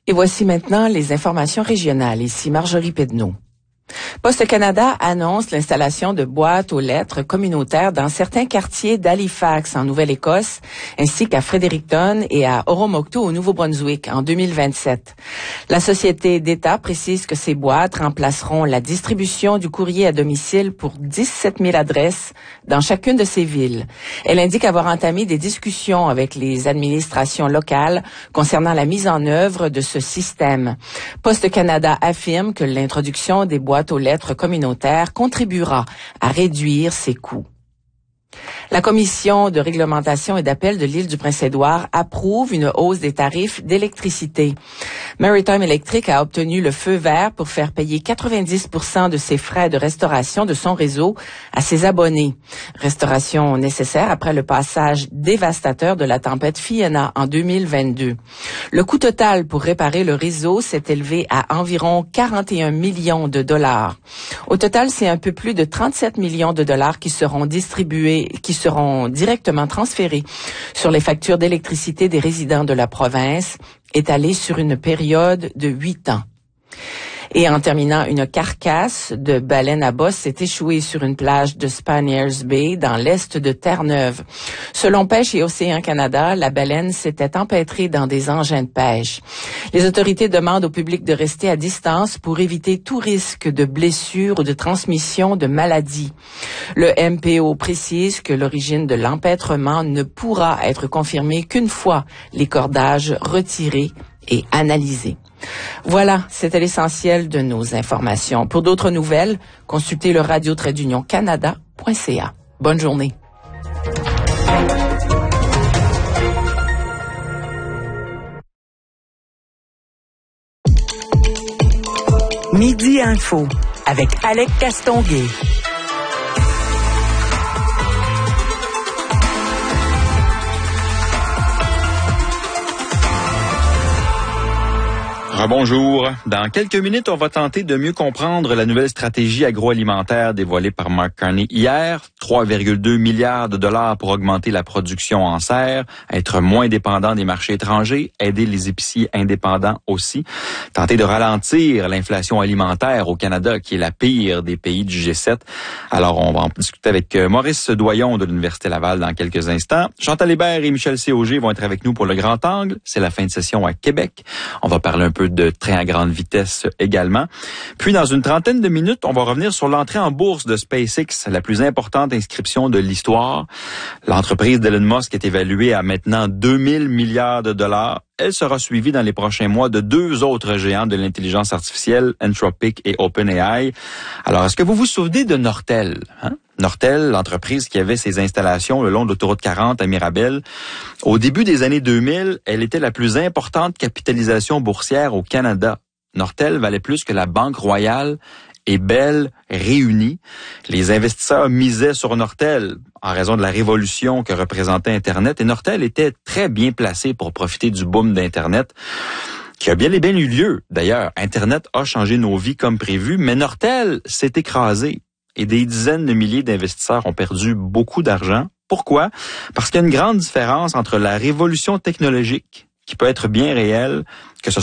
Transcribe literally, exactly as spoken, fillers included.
Et voici maintenant les informations régionales. Ici Marjorie Pedneau. Poste Canada annonce l'installation de boîtes aux lettres communautaires dans certains quartiers d'Halifax en Nouvelle-Écosse, ainsi qu'à Fredericton et à Oromocto au Nouveau-Brunswick en deux mille vingt-sept. La Société d'État précise que ces boîtes remplaceront la distribution du courrier à domicile pour dix-sept mille adresses dans chacune de ces villes. Elle indique avoir entamé des discussions avec les administrations locales concernant la mise en œuvre de ce système. Poste Canada affirme que l'introduction des boîtes aux lettres communautaires contribuera à réduire ses coûts. La Commission de réglementation et d'appel de l'île du Prince-Édouard approuve une hausse des tarifs d'électricité. Maritime Electric a obtenu le feu vert pour faire payer quatre-vingt-dix pour cent de ses frais de restauration de son réseau à ses abonnés. Restauration nécessaire après le passage dévastateur de la tempête Fiona en deux mille vingt-deux. Le coût total pour réparer le réseau s'est élevé à environ quarante et un millions de dollars. Au total, c'est un peu plus de trente-sept millions de dollars qui seront distribués, qui seront directement transférés sur les factures d'électricité des résidents de la province, étalées sur une période de huit ans. Et en terminant, une carcasse de baleine à bosse s'est échouée sur une plage de Spaniers Bay dans l'est de Terre-Neuve. Selon Pêche et Océan Canada, la baleine s'était empêtrée dans des engins de pêche. Les autorités demandent au public de rester à distance pour éviter tout risque de blessure ou de transmission de maladies. Le M P O précise que l'origine de l'empêtrement ne pourra être confirmée qu'une fois les cordages retirés et analysés. Voilà, c'était l'essentiel de nos informations. Pour d'autres nouvelles, consultez le radio trait d'union canada point c a. Bonne journée. Midi Info avec Alec Castonguay. Bonjour. Dans quelques minutes, on va tenter de mieux comprendre la nouvelle stratégie agroalimentaire dévoilée par Mark Carney hier. trois virgule deux milliards de dollars pour augmenter la production en serre, être moins dépendant des marchés étrangers, aider les épiciers indépendants aussi, tenter de ralentir l'inflation alimentaire au Canada, qui est la pire des pays du G sept. Alors, on va en discuter avec Maurice Doyon de l'Université Laval dans quelques instants. Chantal Hébert et Michel C. Auger vont être avec nous pour le Grand Angle. C'est la fin de session à Québec. On va parler un peu de train à grande vitesse également. Puis, dans une trentaine de minutes, on va revenir sur l'entrée en bourse de SpaceX, la plus importante inscription de l'histoire. L'entreprise d'Elon Musk est évaluée à maintenant deux mille milliards de dollars. Elle sera suivie dans les prochains mois de deux autres géants de l'intelligence artificielle, Anthropic et OpenAI. Alors, est-ce que vous vous souvenez de Nortel, hein? Nortel, l'entreprise qui avait ses installations le long de l'autoroute quarante à Mirabel. Au début des années deux mille, elle était la plus importante capitalisation boursière au Canada. Nortel valait plus que la Banque Royale et Bell réunis. Les investisseurs misaient sur Nortel en raison de la révolution que représentait Internet. Et Nortel était très bien placé pour profiter du boom d'Internet, qui a bien et bien eu lieu. D'ailleurs, Internet a changé nos vies comme prévu, mais Nortel s'est écrasé. Et des dizaines de milliers d'investisseurs ont perdu beaucoup d'argent. Pourquoi? Parce qu'il y a une grande différence entre la révolution technologique, qui peut être bien réelle, que ce